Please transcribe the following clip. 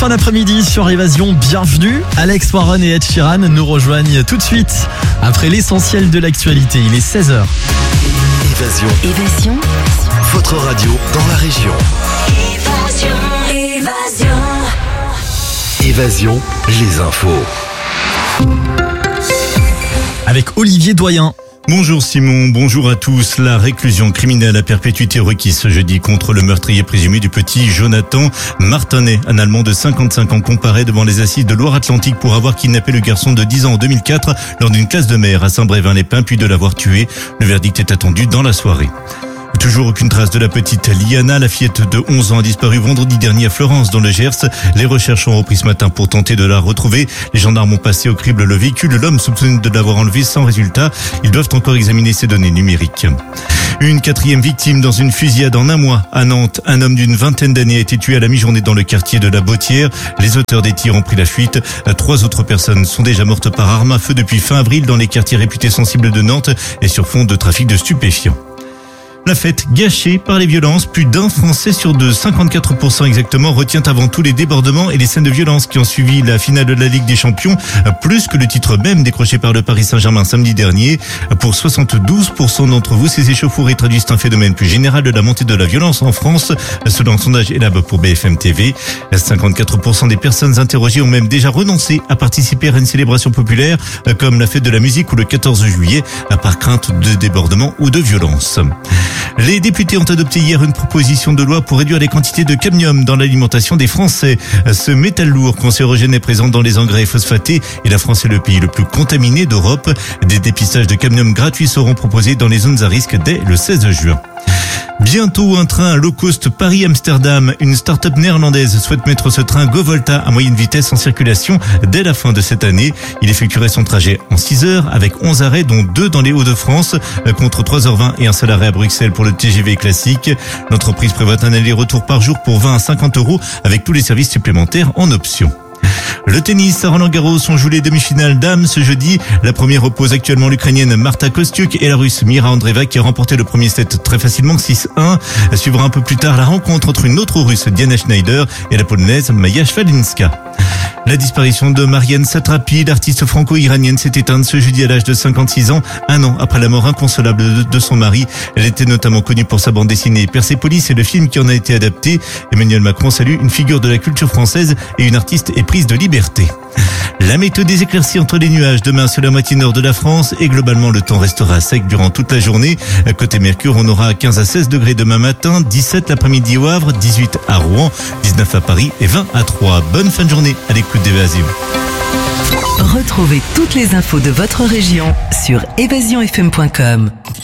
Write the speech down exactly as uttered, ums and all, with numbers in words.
fin d'après-midi sur Évasion, bienvenue. Alex Warren et Ed Sheeran nous rejoignent tout de suite après l'essentiel de l'actualité. Il est seize heures. Évasion. Évasion. Votre radio dans la région. Évasion. Évasion. Évasion, les infos. Avec Olivier Doyen. Bonjour Simon, bonjour à tous. La réclusion criminelle à perpétuité requise ce jeudi contre le meurtrier présumé du petit Jonathan Martinet. Un Allemand de cinquante-cinq ans comparé devant les assises de Loire-Atlantique pour avoir kidnappé le garçon de dix ans en deux mille quatre lors d'une classe de mer à Saint-Brévin-les-Pins puis de l'avoir tué. Le verdict est attendu dans la soirée. Toujours aucune trace de la petite Liana, la fillette de onze ans a disparu vendredi dernier à Florence dans le Gers. Les recherches ont repris ce matin pour tenter de la retrouver. Les gendarmes ont passé au crible le véhicule. L'homme soupçonné de l'avoir enlevé sans résultat. Ils doivent encore examiner ses données numériques. Une quatrième victime dans une fusillade en un mois à Nantes. Un homme d'une vingtaine d'années a été tué à la mi-journée dans le quartier de la Bottière. Les auteurs des tirs ont pris la fuite. Trois autres personnes sont déjà mortes par arme à feu depuis fin avril dans les quartiers réputés sensibles de Nantes et sur fond de trafic de stupéfiants. La fête gâchée par les violences, plus d'un Français sur deux, cinquante-quatre pour cent exactement, retient avant tout les débordements et les scènes de violence qui ont suivi la finale de la Ligue des Champions, plus que le titre même décroché par le Paris Saint-Germain samedi dernier. Pour soixante-douze pour cent d'entre vous, ces échauffourées traduisent un phénomène plus général de la montée de la violence en France, selon un sondage Elab pour B F M T V. cinquante-quatre pour cent des personnes interrogées ont même déjà renoncé à participer à une célébration populaire, comme la fête de la musique ou le quatorze juillet, par crainte de débordement ou de violence. Les députés ont adopté hier une proposition de loi pour réduire les quantités de cadmium dans l'alimentation des Français. Ce métal lourd cancérogène est présent dans les engrais phosphatés et la France est le pays le plus contaminé d'Europe. Des dépistages de cadmium gratuits seront proposés dans les zones à risque dès le seize juin. Bientôt un train low cost Paris-Amsterdam. Une start-up néerlandaise souhaite mettre ce train GoVolta à moyenne vitesse en circulation dès la fin de cette année. Il effectuerait son trajet en six heures avec onze arrêts dont deux dans les Hauts-de-France contre trois heures vingt et un seul arrêt à Bruxelles pour le T G V classique. L'entreprise prévoit un aller-retour par jour pour vingt à cinquante euros avec tous les services supplémentaires en option. Le tennis à Roland-Garros, on joue les demi-finales dames ce jeudi. La première oppose actuellement l'Ukrainienne Marta Kostyuk et la Russe Mira Andreeva qui a remporté le premier set très facilement six un. Suivra un peu plus tard la rencontre entre une autre Russe, Diana Schneider, et la Polonaise Maja Szwalinska. La disparition de Marianne Satrapi, l'artiste franco-iranienne, s'est éteinte ce jeudi à l'âge de cinquante-six ans, un an après la mort inconsolable de, de son mari. Elle était notamment connue pour sa bande dessinée Persépolis et le film qui en a été adapté. Emmanuel Macron salue une figure de la culture française et une artiste éprise de liberté. La météo des éclaircies entre les nuages demain sur la moitié nord de la France et globalement le temps restera sec durant toute la journée. Côté Mercure, on aura quinze à seize degrés demain matin, dix-sept l'après-midi au Havre, dix-huit à Rouen, dix-neuf à Paris et vingt à Troyes. Bonne fin de journée à l'écoute d'Évasion. Retrouvez toutes les infos de votre région sur évasion f m point com.